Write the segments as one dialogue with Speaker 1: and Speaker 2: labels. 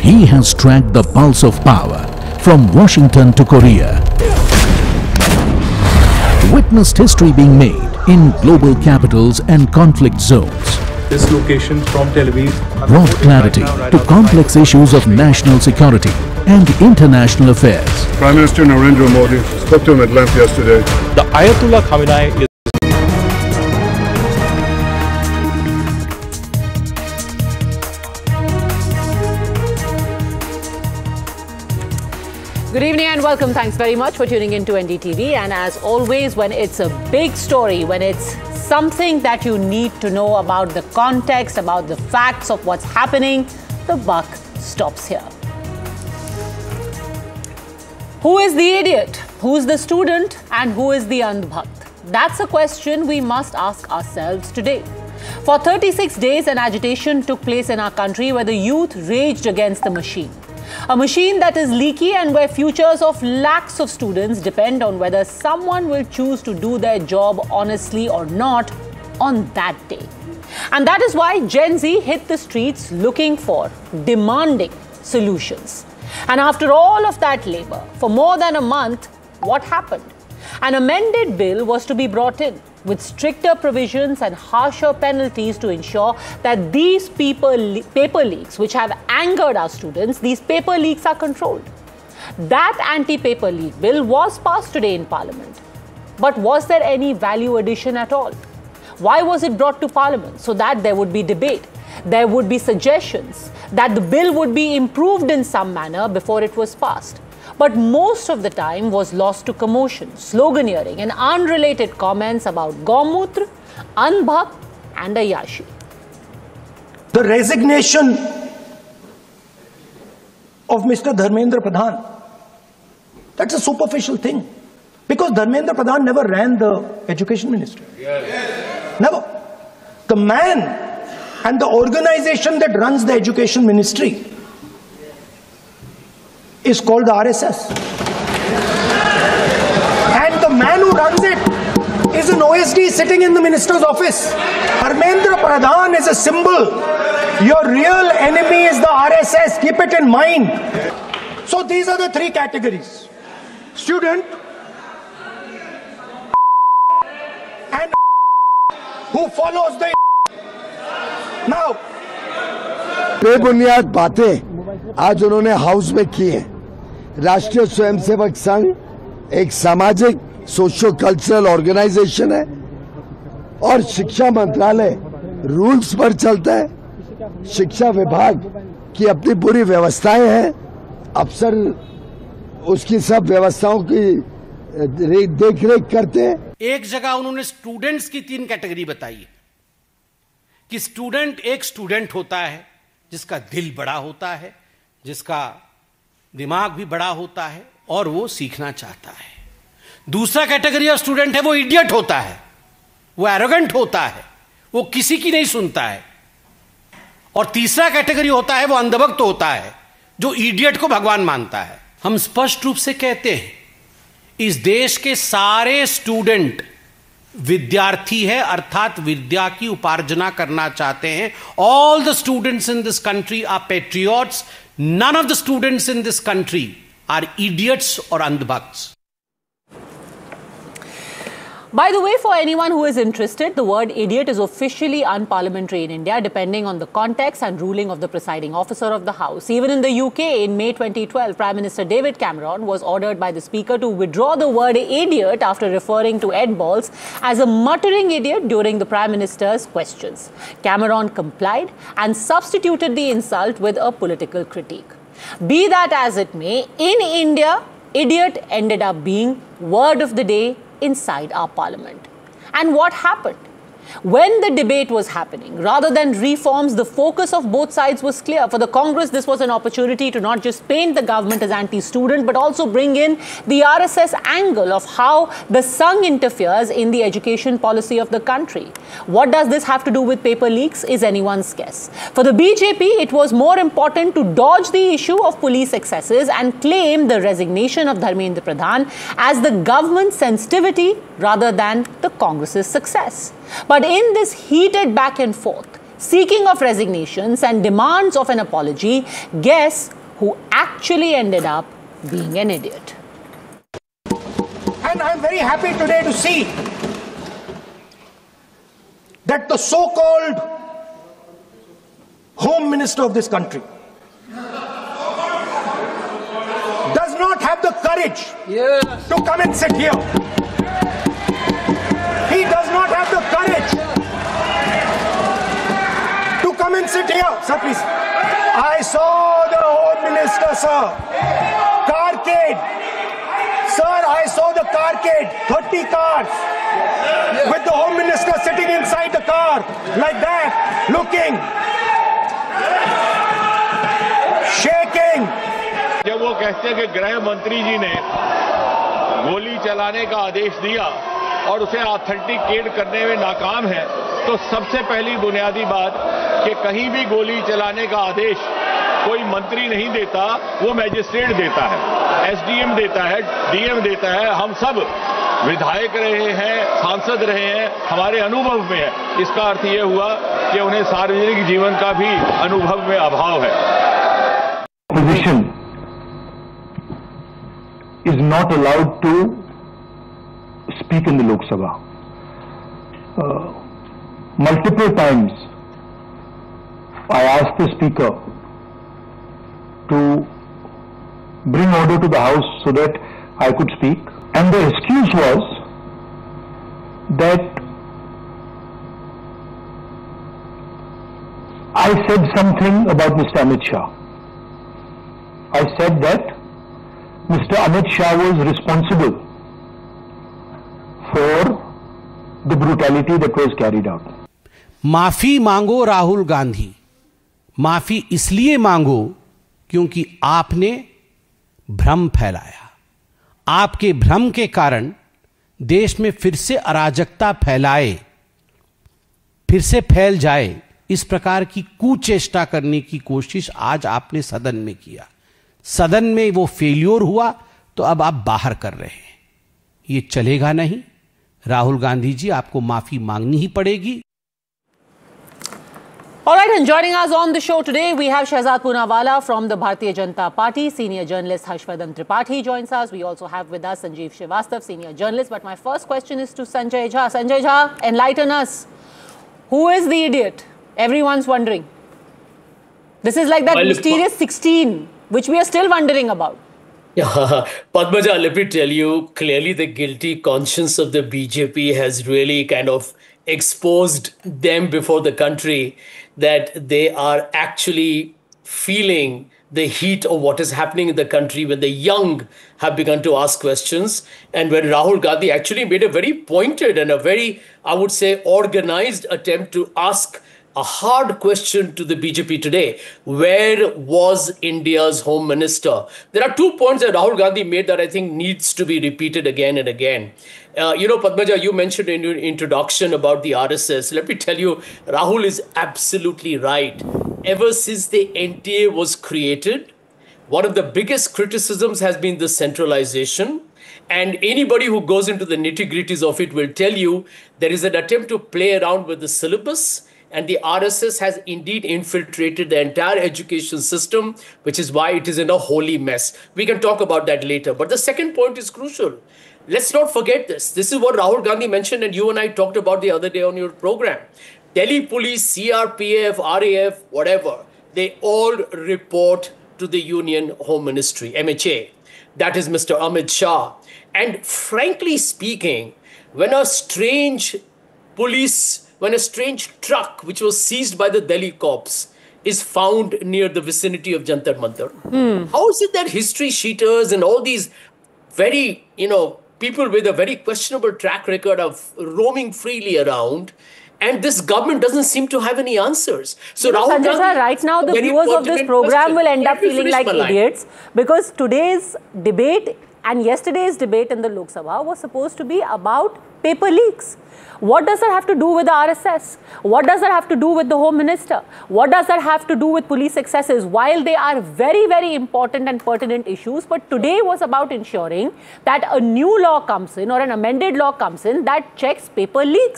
Speaker 1: He has tracked the pulse of power from Washington to Korea. Witnessed history being made in global capitals and conflict zones.
Speaker 2: This location from Tel Aviv
Speaker 1: Brought clarity to complex issues of national security and international affairs.
Speaker 3: Prime Minister Narendra Modi spoke to him at length yesterday.
Speaker 2: The Ayatollah Khamenei is
Speaker 4: Good evening and welcome. Thanks very much for tuning in to NDTV. And as always, when it's a big story, when it's something that you need to know about the context, about the facts of what's happening, the buck stops here. Who is the idiot? Who's the student? And who is the andhbhakt? That's a question we must ask ourselves today. For 36 days, an agitation took place in our country where the youth raged against the machine. A machine that is leaky and where futures of lakhs of students depend on whether someone will choose to do their job honestly or not on that day. And that is why Gen Z hit the streets looking for, demanding solutions. And after all of that labor, for more than a month, what happened? An amended bill was to be brought in with stricter provisions and harsher penalties to ensure that these paper leaks, which have angered our students, these paper leaks are controlled. That anti-paper leak bill was passed today in Parliament. But was there any value addition at all? Why was it brought to Parliament? So that there would be debate, there would be suggestions, that the bill would be improved in some manner before it was passed. But most of the time was lost to commotion, sloganeering and unrelated comments about Gaumutra, Andhbhakt and Ayyashi.
Speaker 5: The resignation of Mr. Dharmendra Pradhan, that's a superficial thing. Because Dharmendra Pradhan never ran the education ministry. Yes. Never. The man and the organization that runs the education ministry is called the RSS. And the man who runs it is an OSD sitting in the minister's office. Dharmendra Pradhan is a symbol. Your real enemy is the RSS. Keep it in mind. So these are the three categories. Student and who follows the now.
Speaker 6: बेबुनियाद बातें आज उन्होंने house में की हैं। राष्ट्रीय स्वयंसेवक संघ एक सामाजिक सोशो कल्चरल ऑर्गेनाइजेशन है और शिक्षा मंत्रालय रूल्स पर चलता है। शिक्षा विभाग की अपनी पूरी व्यवस्थाएं हैं, अफसर उसकी सब व्यवस्थाओं की देखरेख करते हैं।
Speaker 7: एक जगह उन्होंने स्टूडेंट्स की 3 कैटेगरी बताई है कि स्टूडेंट एक स्टूडेंट होता है जिसका दिल बड़ा होता है, जिसका दिमाग भी बड़ा होता है और वो सीखना चाहता है। दूसरा कैटेगरी ऑफ स्टूडेंट है वो इडियट होता है, वो एरोगेंट होता है, वो किसी की नहीं सुनता है। और तीसरा कैटेगरी होता है वो अंधभक्त होता है जो इडियट को भगवान मानता है। हम स्पष्ट रूप से कहते हैं इस देश के सारे स्टूडेंट विद्यार्थी है, अर्थात विद्या की उपार्जना करना चाहते हैं। All the students in this country are patriots. None of the students in this country are idiots और अंधभक्ts.
Speaker 4: By the way, for anyone who is interested, the word idiot is officially unparliamentary in India, depending on the context and ruling of the presiding officer of the House. Even in the UK, in May 2012, Prime Minister David Cameron was ordered by the Speaker to withdraw the word idiot after referring to Ed Balls as a muttering idiot during the Prime Minister's questions. Cameron complied and substituted the insult with a political critique. Be that as it may, in India, idiot ended up being word of the day inside our parliament. And what happened? When the debate was happening, rather than reforms, the focus of both sides was clear. For the Congress, this was an opportunity to not just paint the government as anti-student, but also bring in the RSS angle of how the Sangh interferes in the education policy of the country. What does this have to do with paper leaks is anyone's guess. For the BJP, it was more important to dodge the issue of police excesses and claim the resignation of Dharmendra Pradhan as the government's sensitivity rather than the Congress's success. But in this heated back and forth, seeking of resignations and demands of an apology, guess who actually ended up being an idiot?
Speaker 5: And I'm very happy today to see that the so-called Home Minister of this country does not have the courage to come and sit here. He does not have the courage to come and sit here. Sir, please. I saw the Home Minister, sir. Carcade. Sir, I saw the carcade. 30 cars. With the Home Minister sitting inside the car. Like that. Looking. Shaking.
Speaker 8: जब वो कहते हैं कि गृह मंत्री जी ने गोली चलाने का आदेश दिया और उसे ऑथेंटिकेट करने में नाकाम है, तो सबसे पहली बुनियादी बात कि कहीं भी गोली चलाने का आदेश कोई मंत्री नहीं देता, वो मैजिस्ट्रेट देता है, एसडीएम देता है, डीएम देता है। हम सब विधायक रहे हैं, सांसद रहे हैं, हमारे अनुभव में है। इसका अर्थ ये हुआ कि उन्हें सार्वजनिक जीवन का भी अनुभव में अभाव है।
Speaker 9: Opposition is not allowed to speak in the Lok Sabha. Multiple times I asked the Speaker to bring order to the House so that I could speak, and the excuse was that I said something about Mr. Amit Shah. I said that Mr. Amit Shah was responsible for the brutality that was carried out.
Speaker 7: माफी मांगो राहुल गांधी, माफी इसलिए मांगो क्योंकि आपने भ्रम फैलाया। आपके भ्रम के कारण देश में फिर से अराजकता फिर से फैल जाए, इस प्रकार की कुचेष्टा करने की कोशिश आज आपने सदन में किया। सदन में वो फेल्योर हुआ तो अब आप बाहर कर रहे हैं। ये चलेगा नहीं। राहुल गांधी जी, आपको माफी मांगनी ही पड़ेगी।
Speaker 4: All right, and joining us on the show today, we have Shehzad Poonawalla from the Bharatiya Janata Party. Senior journalist Harshvardhan Tripathi joins us. We also have with us Sanjeev Srivastava, senior journalist. But my first question is to Sanjay Jha. Sanjay Jha, enlighten us. Who is the idiot? Everyone's wondering. This is like that mysterious 16, which we are still wondering about.
Speaker 10: Padmaja, let me tell you, clearly the guilty conscience of the BJP has really kind of exposed them before the country that they are actually feeling the heat of what is happening in the country when the young have begun to ask questions, and when Rahul Gandhi actually made a very pointed and a very, I would say, organized attempt to ask a hard question to the BJP today. Where was India's Home Minister? There are 2 points that Rahul Gandhi made that I think needs to be repeated again and again. Padmaja, you mentioned in your introduction about the RSS. Let me tell you, Rahul is absolutely right. Ever since the NTA was created, one of the biggest criticisms has been the centralization. And anybody who goes into the nitty-gritties of it will tell you there is an attempt to play around with the syllabus. And the RSS has indeed infiltrated the entire education system, which is why it is in a holy mess. We can talk about that later. But the second point is crucial. Let's not forget this. This is what Rahul Gandhi mentioned and you and I talked about the other day on your program. Delhi police, CRPF, RAF, whatever, they all report to the Union Home Ministry, MHA. That is Mr. Amit Shah. And frankly speaking, when a strange truck, which was seized by the Delhi cops, is found near the vicinity of Jantar Mantar, how is it that history sheeters and all these very, people with a very questionable track record of roaming freely around, and this government doesn't seem to have any answers? So
Speaker 4: Sanjay sir, right now the viewers of this program will end up feeling like idiots, because today's debate and yesterday's debate in the Lok Sabha was supposed to be about paper leaks. What does that have to do with the RSS? What does that have to do with the Home Minister? What does that have to do with police excesses? While they are very, very important and pertinent issues, but today was about ensuring that a new law comes in or an amended law comes in that checks paper leaks.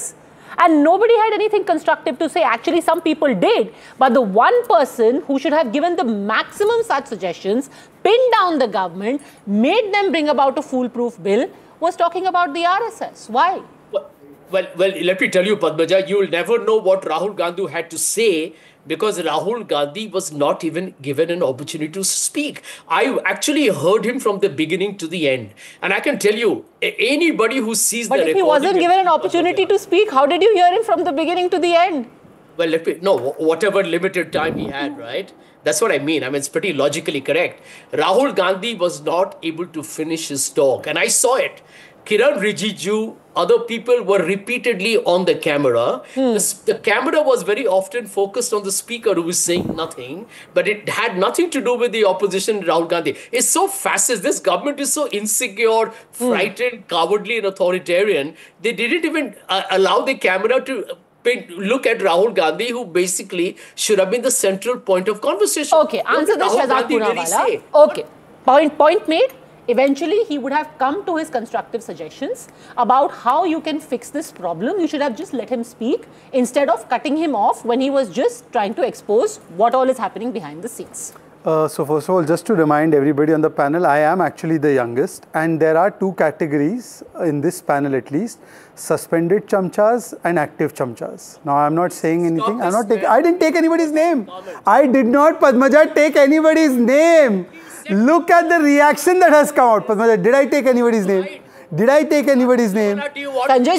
Speaker 4: And nobody had anything constructive to say. Actually, some people did. But the one person who should have given the maximum such suggestions, pinned down the government, made them bring about a foolproof bill, was talking about the RSS. Why?
Speaker 10: Well, let me tell you, Padmaja, you'll never know what Rahul Gandhi had to say, because Rahul Gandhi was not even given an opportunity to speak. I actually heard him from the beginning to the end. And I can tell you, anybody who sees the recording...
Speaker 4: But if he wasn't given an opportunity to speak, how did you hear him from the beginning to the end?
Speaker 10: Well, whatever limited time he had, right? That's what I mean. I mean, it's pretty logically correct. Rahul Gandhi was not able to finish his talk. And I saw it. Kiran Rijiju, other people were repeatedly on the camera. The camera was very often focused on the speaker who was saying nothing, but it had nothing to do with the opposition, Rahul Gandhi. It's so fascist. This government is so insecure, frightened, cowardly, and authoritarian. They didn't even allow the camera to look at Rahul Gandhi, who basically should have been the central point of conversation.
Speaker 4: Okay, answer this, Shehzad Poonawalla. Okay, point made. Eventually, he would have come to his constructive suggestions about how you can fix this problem. You should have just let him speak instead of cutting him off when he was just trying to expose what all is happening behind the scenes.
Speaker 11: So first of all, just to remind everybody on the panel, I am actually the youngest, and there are two categories in this panel at least: suspended chamchas and active chamchas. Now, I'm not saying anything. I didn't take anybody's name. I did not, Padmaja, take anybody's name. Look at the reaction that has come out. Padmaja, did I take anybody's name? Did I take anybody's name?
Speaker 4: Sanjay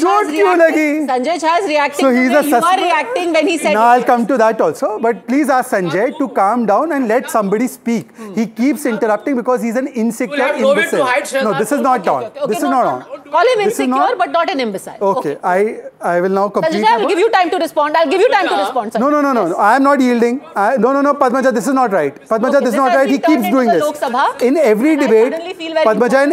Speaker 4: has reacted.
Speaker 11: So he's
Speaker 4: you are reacting when he said.
Speaker 11: Now I'll come to that also. But please ask Sanjay to calm down and let somebody speak. He keeps interrupting because he's an insecure imbecile. No, this is not on. This is not on.
Speaker 4: Call him insecure, but not an imbecile.
Speaker 11: Okay, I will now complete.
Speaker 4: Sanjay, I'll give you time to respond. I'll give you time to respond. Sanjay.
Speaker 11: No. I am not yielding. No, Padmaja, this is not right. Padmaja, this is not right. He keeps doing this. In every debate, Padmaja,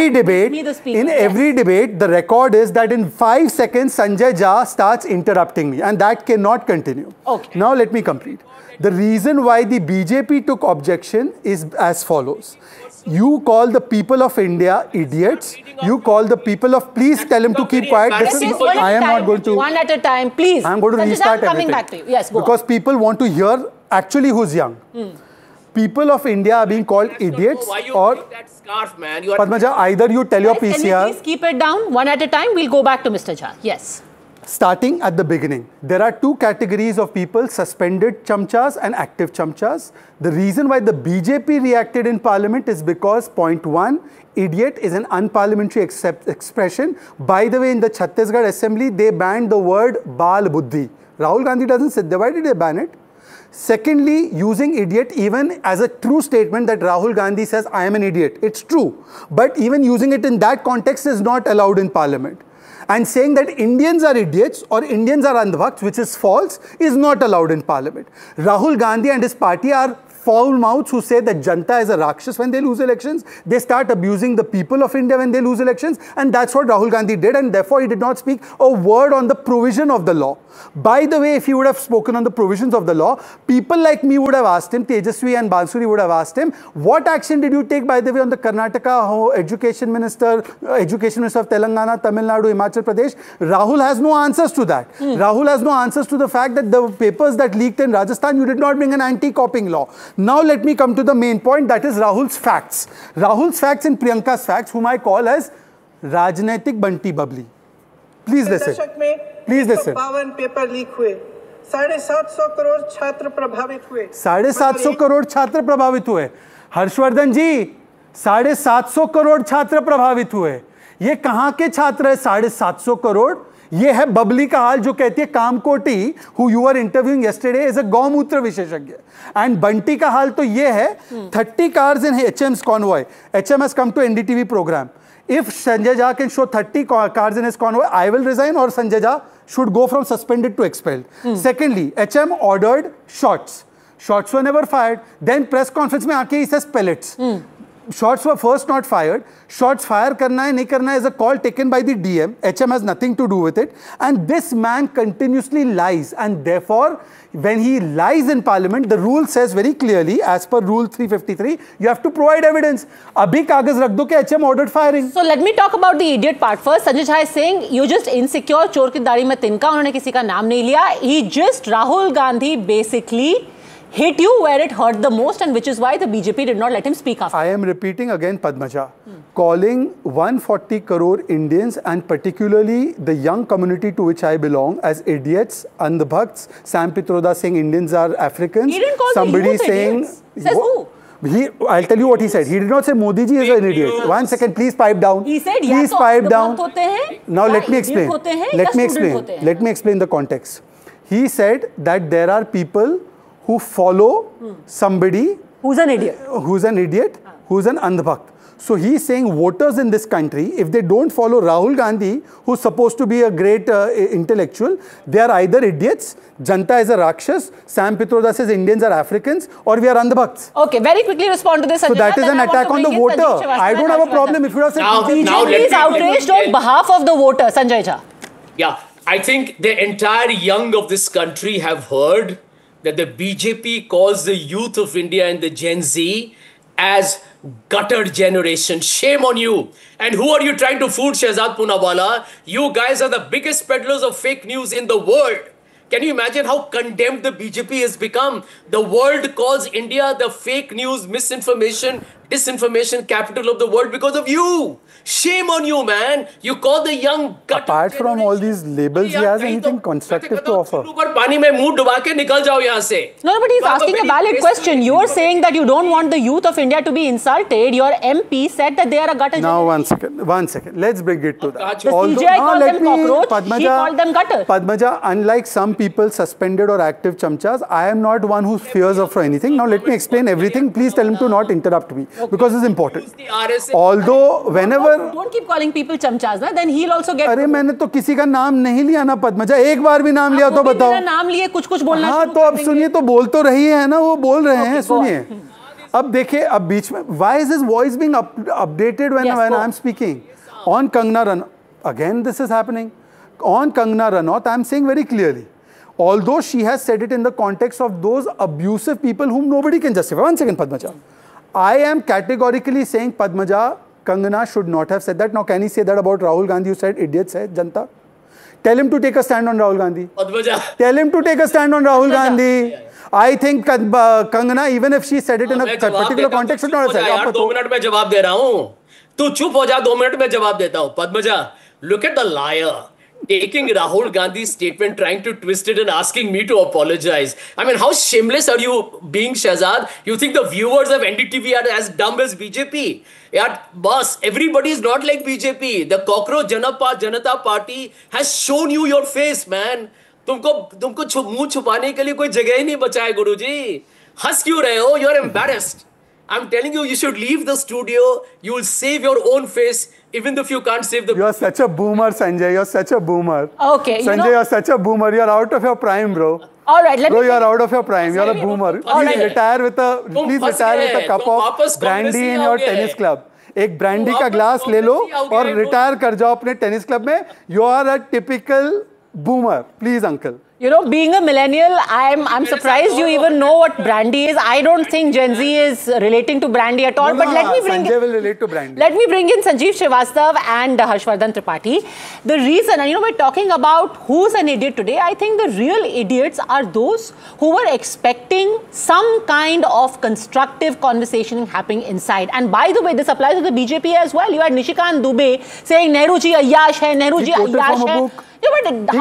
Speaker 11: in every debate, the record is that in 5 seconds, Sanjay Jha starts interrupting me, and that cannot continue.
Speaker 4: Okay.
Speaker 11: Now let me complete. The reason why the BJP took objection is as follows. You call the people of India idiots. You call the people of... Please tell him to keep quiet. I am not going to...
Speaker 4: One at a time, please.
Speaker 11: I am going to restart everything.
Speaker 4: Coming back to you. Yes, go
Speaker 11: because
Speaker 4: on.
Speaker 11: People want to hear actually who's young. People of India are being called idiots or...
Speaker 10: that scarf, man.
Speaker 11: Padmaja, either you tell your PCR...
Speaker 4: Can you please keep it down one at a time? We'll go back to Mr. Jha. Yes.
Speaker 11: Starting at the beginning, there are two categories of people, suspended chamchas and active chamchas. The reason why the BJP reacted in parliament is because, point one, idiot is an unparliamentary expression. By the way, in the Chhattisgarh assembly, they banned the word Bal Buddhi. Rahul Gandhi doesn't sit there. Why did they ban it? Secondly, using idiot even as a true statement that Rahul Gandhi says, I am an idiot. It's true. But even using it in that context is not allowed in parliament. And saying that Indians are idiots or Indians are andhbhakts, which is false, is not allowed in parliament. Rahul Gandhi and his party are foul mouths who say that Janta is a Rakshas when they lose elections. They start abusing the people of India when they lose elections. And that's what Rahul Gandhi did. And therefore, he did not speak a word on the provision of the law. By the way, if he would have spoken on the provisions of the law, people like me would have asked him, Tejaswi and Bansuri would have asked him, what action did you take, by the way, on the Karnataka Education Minister of Telangana, Tamil Nadu, Himachal Pradesh? Rahul has no answers to that. Rahul has no answers to the fact that the papers that leaked in Rajasthan, you did not bring an anti-copying law. Now let me come to the main point, that is Rahul's facts. Rahul's facts and Priyanka's facts, whom I call as Rajnaitik Banti Babli. Please listen. Please listen.
Speaker 12: 52 paper leak हुए, 750 करोड़ छात्र प्रभावित हुए,
Speaker 11: 750 करोड़ छात्र प्रभावित हुए। हर्षवर्धन जी, 750 करोड़ छात्र प्रभावित हुए। ये कहां के छात्र है 750 करोड़? ये है बबली का हाल जो कहती है Kamakoti, who you were interviewing yesterday, is a गौमूत्र विशेषज्ञ. And बंटी का हाल तो ये है 30 cars in HM's convoy. HM has come to NDTV program. If Sanjay Jha can show 30 cars in his convoy, I will resign, or Sanjay Jha should go from suspended to expelled. Secondly, HM ordered shots. Shots were never fired. Then press conference mein aake he says pellets. shots were first not fired. Shots fire karna hai, nahi karna hai is a call taken by the DM. HM has nothing to do with it. And this man continuously lies. And therefore, when he lies in parliament, the rule says very clearly, as per rule 353, you have to provide evidence. Abhi kagaz rakh do ke HM ordered firing.
Speaker 4: So let me talk about the idiot part first. Sanjay Jha is saying, you're just insecure, chor ki daadi mein tinka, unhone kisi ka naam nahi liya. He just, Rahul Gandhi basically hit you where it hurt the most, and which is why the BJP did not let him speak after.
Speaker 11: I am repeating again, Padmaja, calling 140 crore Indians and particularly the young community to which I belong as idiots, Andhbhakts, Sam Pitroda saying Indians are Africans.
Speaker 4: He didn't call
Speaker 11: somebody
Speaker 4: the youth
Speaker 11: saying,
Speaker 4: idiots. Says who?
Speaker 11: I'll tell you what he said. He did not say Modi ji is an idiot. 1 second, please pipe down.
Speaker 4: He said,
Speaker 11: please pipe down. Now let me explain. Let me explain the context. He said that there are people who follow somebody
Speaker 4: who's an idiot,
Speaker 11: who's an Andhbhakt. So he's saying voters in this country, if they don't follow Rahul Gandhi, who's supposed to be a great intellectual, they are either idiots, Janta is a Rakshas, Sam Pitroda says Indians are Africans, or we are Andhbhakts.
Speaker 4: Okay, very quickly respond to this.
Speaker 11: So that is an attack on the voter. I don't have a problem if you have said
Speaker 4: BJP is outraged on behalf of the voter, Sanjay Jha.
Speaker 10: Yeah, I think the entire young of this country have heard that the BJP calls the youth of India and the Gen Z as gutter generation. Shame on you. And who are you trying to fool, Shehzad Poonawalla? You guys are the biggest peddlers of fake news in the world. Can you imagine how condemned the BJP has become? The world calls India the fake news, misinformation, disinformation capital of the world because of you. Shame on you, man. You call the young gutter.
Speaker 11: Apart from all these labels, he has anything constructive to offer.
Speaker 10: No, but
Speaker 4: he's asking a valid question. You're saying that you don't want the youth of India to be insulted. Your MP said that they are a gutter.
Speaker 11: Now, 1 second. Let's bring it to that.
Speaker 4: The CJI called them cockroach, he called them gutter.
Speaker 11: Padmaja, unlike some people suspended or active chamchas, I am not one who fears of anything. Now, let me explain everything. Please tell him to not interrupt me, because it's important. Although, whenever...
Speaker 4: Don't keep calling people chamchas, na? Then he'll also get...
Speaker 11: अरे मैंने तो किसी का नाम नहीं लिया ना पद्मजा, एक बार भी नाम लिया तो बताओ.
Speaker 4: नाम लिए कुछ बोलना.
Speaker 11: हाँ तो अब सुनिए, तो बोल तो रही है ना, वो बोल रहे हैं, सुनिए. अब देखिए, अब बीच में, why is his voice being updated when I'm speaking? On Kangana Ranaut, again this is happening. On Kangana Ranaut, I'm saying very clearly, although she has said it in the context of those abusive people whom nobody can justify. 1 second, Padmaja. I am categorically saying, Padmaja, Kangana should not have said that. Now, can he say that about Rahul Gandhi, who said idiots hai Janta? Tell him to take a stand on Rahul Gandhi. Tell him to take a stand on Rahul Gandhi. I think Kangana, even if she said it in a particular context, should not have said it.
Speaker 10: 2 minute में जवाब दे रहा हूँ. तू चुप हो जा, 2 minute में जवाब देता हूँ. Padmaja, look at the liar. Taking Rahul Gandhi's statement, trying to twist it and asking me to apologize. I mean, how shameless are you being, Shehzad? You think the viewers of NDTV are as dumb as BJP? Yeah, boss, everybody is not like BJP. The cockroach Janata Party has shown you your face, man. तुमको मुंह छुपाने के लिए कोई जगह ही नहीं बचा है, गुरुजी. हंस क्यों रहे हो? You're embarrassed. I'm telling you, you should leave the studio. You will save your own face, even if you can't save the...
Speaker 11: You're such a boomer, Sanjay. You're such a boomer.
Speaker 4: Okay.
Speaker 11: Sanjay, you're such a boomer. You're out of your prime, bro.
Speaker 4: All right,
Speaker 11: bro, you're out of your prime. You're a boomer. Please retire with a cup of brandy in your tennis club. एक brandy का glass ले लो और retire कर जाओ अपने tennis club में. You are a typical boomer. Please, uncle.
Speaker 4: You know, being a millennial, I'm surprised you even know what brandy is. I don't think Gen Z is relating to brandy at all.
Speaker 11: No,
Speaker 4: but let me bring
Speaker 11: Sanjay will relate to brandy.
Speaker 4: Let me bring in Sanjeev Srivastava and Harshvardhan Tripathi. The reason, and you know, we're talking about who's an idiot today. I think the real idiots are those who were expecting some kind of constructive conversation happening inside. And by the way, this applies to the BJP as well. You had Nishikant Dubey saying Nehru ji Ayyash hai, Nehru ji Ayyash hai. Yeah, but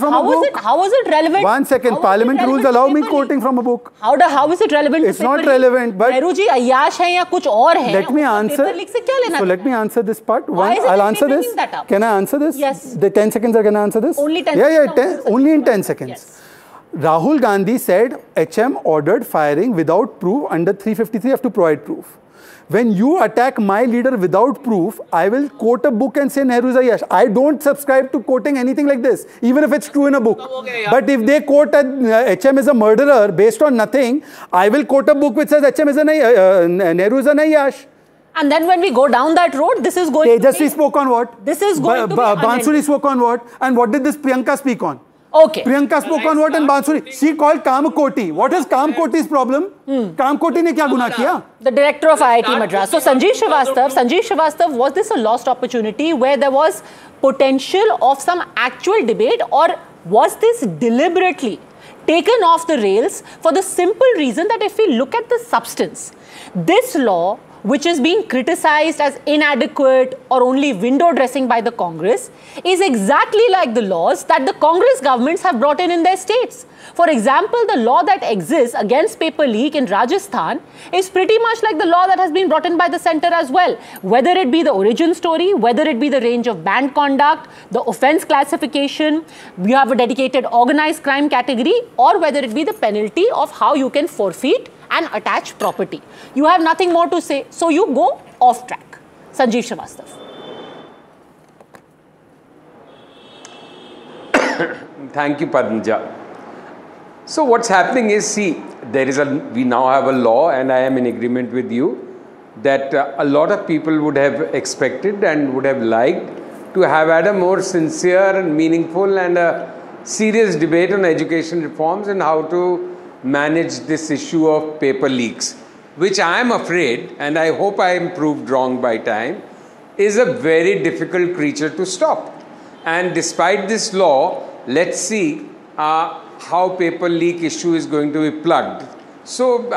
Speaker 4: how is it relevant?
Speaker 11: 1 second, Parliament rules allow me quoting from a book.
Speaker 4: How is it relevant?
Speaker 11: It's not relevant, but
Speaker 4: Nehru ji Ayyash hai ya kuch aur hai.
Speaker 11: Let me answer. So let me answer this part. I'll answer this. Can I answer this?
Speaker 4: Yes.
Speaker 11: The 10 seconds or can I answer this?
Speaker 4: Only 10 seconds.
Speaker 11: Yeah, only in 10 seconds.
Speaker 4: Yes.
Speaker 11: Rahul Gandhi said HM ordered firing without proof. Under 353 you have to provide proof. When you attack my leader without proof, I will quote a book and say Nehru's Ayyash. I don't subscribe to quoting anything like this, even if it's true in a book. But if they quote HM is a murderer based on nothing, I will quote a book which says HM is Nehru is an Ayyash.
Speaker 4: And then when we go down that road, this is going
Speaker 11: Tejasvi spoke on what?
Speaker 4: This is going to be
Speaker 11: Bansuri spoke on what? And what did this Priyanka speak on?
Speaker 4: Okay.
Speaker 11: Priyanka spoke on what and Bansuri? She called Kamakoti. What is Kamakoti's problem? Kamakoti ne kya guna kiya?
Speaker 4: The director of IIT Madras. So Sanjeev Srivastava, was this a lost opportunity where there was potential of some actual debate, or was this deliberately taken off the rails for the simple reason that if we look at the substance, this law, which is being criticized as inadequate or only window dressing by the Congress, is exactly like the laws that the Congress governments have brought in their states. For example, the law that exists against paper leak in Rajasthan is pretty much like the law that has been brought in by the centre as well. Whether it be the origin story, whether it be the range of banned conduct, the offence classification, you have a dedicated organised crime category, or whether it be the penalty of how you can forfeit and attach property. You have nothing more to say, so you go off track. Sanjeev Srivastava.
Speaker 13: Thank you, Padmaja. So what's happening is, see, we now have a law, and I am in agreement with you that a lot of people would have expected and would have liked to have had a more sincere and meaningful and a serious debate on education reforms and how to manage this issue of paper leaks, which I am afraid, and I hope I am proved wrong by time, is a very difficult creature to stop. And despite this law, let's see how paper leak issue is going to be plugged. So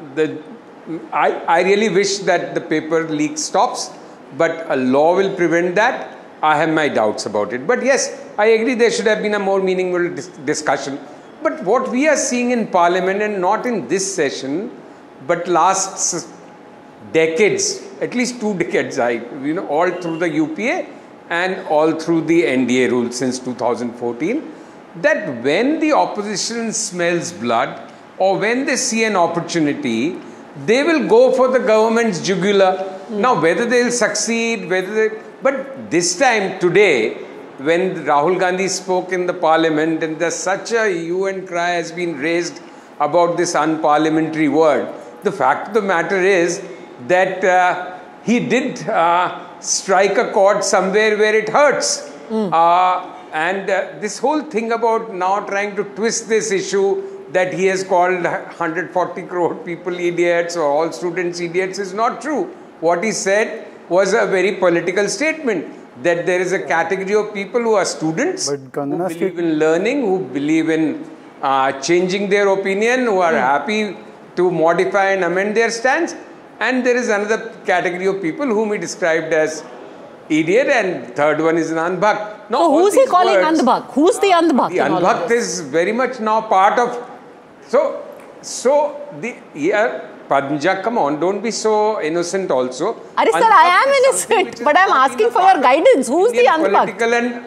Speaker 13: I really wish that the paper leak stops, but a law will prevent that. I have my doubts about it. But yes, I agree there should have been a more meaningful discussion. But what we are seeing in Parliament, and not in this session, but last decades, at least 2 decades, all through the UPA and all through the NDA rule since 2014, that when the opposition smells blood or when they see an opportunity, they will go for the government's jugular. Now, whether they will succeed, but this time, today, when Rahul Gandhi spoke in the parliament and there's such a hue and cry has been raised about this unparliamentary word, the fact of the matter is that he did strike a chord somewhere where it hurts. And this whole thing about now trying to twist this issue that he has called 140 crore people idiots or all students idiots is not true. What he said was a very political statement, that there is a category of people who are students, who believe in learning, who believe in changing their opinion, who are happy to modify and amend their stance. And there is another category of people whom he described as idiot, and third one is an andhbhakt.
Speaker 4: Now, so who's he calling andhbhakt? Who's the andhbhakt?
Speaker 13: The andhbhakt is very much now part of... Padmaja, come on, don't be so innocent also.
Speaker 4: Sir, I am innocent, but I am asking for your guidance. Who's the andhbhakt?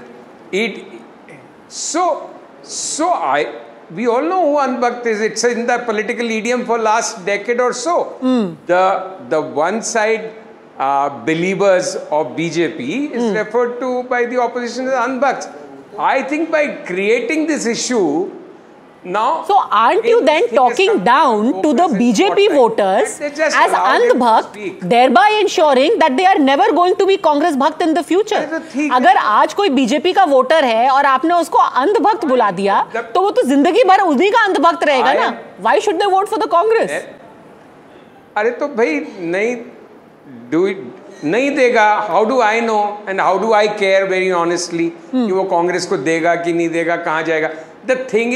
Speaker 13: We all know who andhbhakt is. It's in the political idiom for last decade or so. The one side believers of BJP is referred to by the opposition as andhbhakts. I think by creating this issue, now,
Speaker 4: so aren't you then talking down to the BJP voters as andhbhakt, thereby ensuring that they are never going to be Congress bhakt in the future? अगर आज कोई BJP का voter है और आपने उसको अंधभक्त बुला दिया, तो वो तो जिंदगी भर उन्हीं का अंधभक्त रहेगा ना? Why should they vote for the Congress?
Speaker 13: अरे तो भाई नहीं देगा. How do I know and how do I care very honestly कि वो कांग्रेस को देगा कि नहीं देगा, कहाँ जाएगा? The thing